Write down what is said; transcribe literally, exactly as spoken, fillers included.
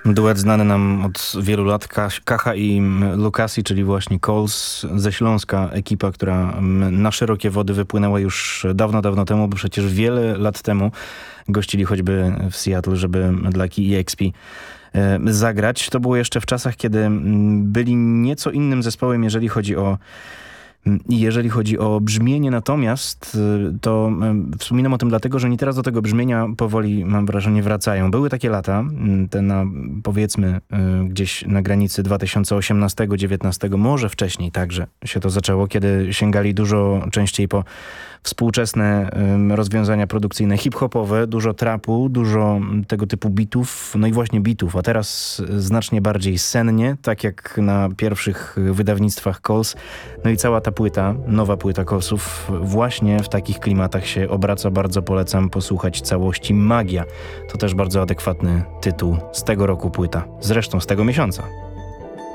Duet znany nam od wielu lat, Kacha i Lukasi, czyli właśnie Coles ze Śląska, ekipa, która na szerokie wody wypłynęła już dawno, dawno temu, bo przecież wiele lat temu gościli choćby w Seattle, żeby dla Key E X P zagrać. To było jeszcze w czasach, kiedy byli nieco innym zespołem, jeżeli chodzi o Jeżeli chodzi o brzmienie, natomiast to wspominam o tym dlatego, że oni teraz do tego brzmienia powoli, mam wrażenie, wracają. Były takie lata, te na, powiedzmy gdzieś na granicy dwa tysiące osiemnastego do dwa tysiące dziewiętnastego, może wcześniej także się to zaczęło, kiedy sięgali dużo częściej po współczesne rozwiązania produkcyjne hip-hopowe, dużo trapu, dużo tego typu bitów, no i właśnie bitów, a teraz znacznie bardziej sennie, tak jak na pierwszych wydawnictwach Coles. No i cała ta płyta, nowa płyta Colesów właśnie w takich klimatach się obraca. Bardzo polecam posłuchać całości. Magia to też bardzo adekwatny tytuł z tego roku płyta, zresztą z tego miesiąca.